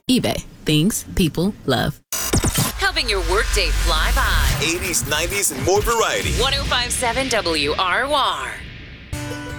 eBay. Things people love. Helping your workday fly by. 80s, 90s, and more variety. 1057 WRUR.